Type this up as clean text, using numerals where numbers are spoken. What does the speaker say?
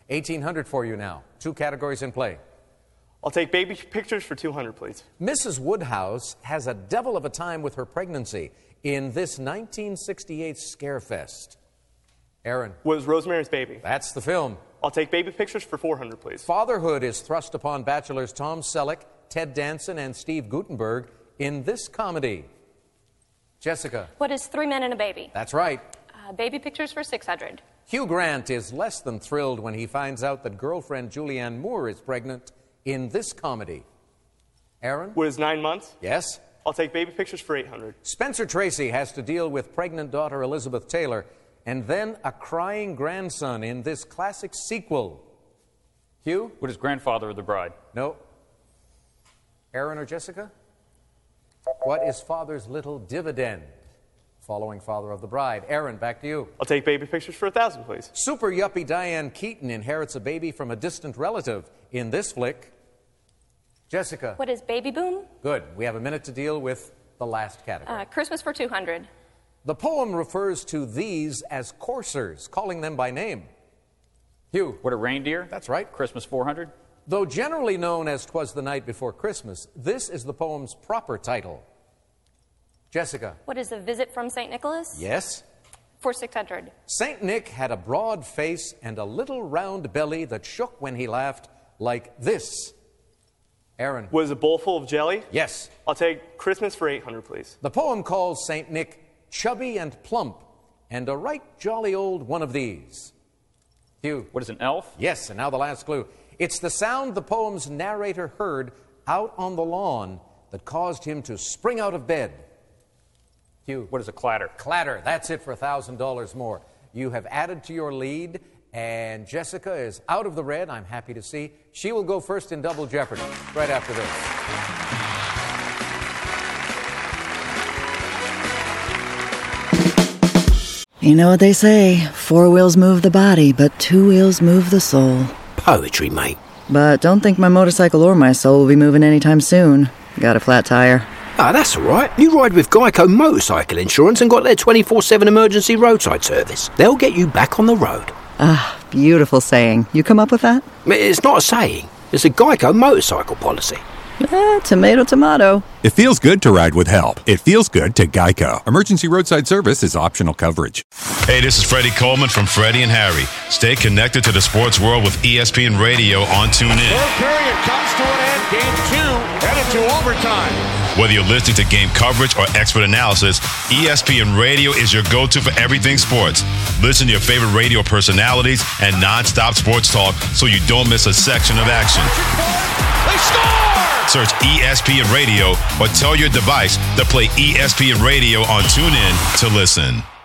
$1,800 for you now. 2 categories in play. I'll take baby pictures for $200, please. Mrs. Woodhouse has a devil of a time with her pregnancy in this 1968 Scarefest. Aaron. Was Rosemary's Baby. That's the film. I'll take baby pictures for $400, please. Fatherhood is thrust upon bachelors Tom Selleck, Ted Danson, and Steve Guttenberg in this comedy. Jessica. What is 3 Men and a Baby? That's right. Baby pictures for $600. Hugh Grant is less than thrilled when he finds out that girlfriend Julianne Moore is pregnant in this comedy. Aaron? Was 9 months? Yes. I'll take baby pictures for $800. Spencer Tracy has to deal with pregnant daughter Elizabeth Taylor and then a crying grandson in this classic sequel. Hugh? What is Grandfather of the Bride? No. Aaron or Jessica? What is Father's Little Dividend? Following Father of the Bride. Aaron, back to you. I'll take baby pictures for $1,000, please. Super yuppie Diane Keaton inherits a baby from a distant relative in this flick. Jessica. What is Baby Boom? Good. We have a minute to deal with the last category. Christmas for $200. The poem refers to these as coursers, calling them by name. Hugh. What a reindeer? That's right. Christmas 400. Though generally known as 'Twas the Night Before Christmas, this is the poem's proper title. Jessica. What is A Visit from St. Nicholas? Yes. For $600. St. Nick had a broad face and a little round belly that shook when he laughed like this. Aaron. Was a bowl full of jelly? Yes. I'll take Christmas for $800, please. The poem calls St. Nick chubby and plump, and a right jolly old one of these. Hugh. What is an elf? Yes, and now the last clue. It's the sound the poem's narrator heard out on the lawn that caused him to spring out of bed. Hugh. What is a clatter? Clatter. That's it for $1,000 more. You have added to your lead, and Jessica is out of the red, I'm happy to see. She will go first in Double Jeopardy right after this. You know what they say, 4 wheels move the body, but 2 wheels move the soul. Poetry, mate. But don't think my motorcycle or my soul will be moving anytime soon. Got a flat tire. Ah, that's all right. You ride with Geico Motorcycle Insurance and got their 24/7 emergency roadside service. They'll get you back on the road. Ah, beautiful saying. You come up with that? It's not a saying. It's a Geico motorcycle policy. Tomato, tomato. It feels good to ride with help. It feels good to Geico. Emergency roadside service is optional coverage. Hey, this is Freddie Coleman from Freddie and Harry. Stay connected to the sports world with ESPN Radio on TuneIn. Third period comes to an end. Game 2 headed to overtime. Whether you're listening to game coverage or expert analysis, ESPN Radio is your go-to for everything sports. Listen to your favorite radio personalities and nonstop sports talk so you don't miss a section of action. They score! Search ESPN Radio or tell your device to play ESPN Radio on TuneIn to listen.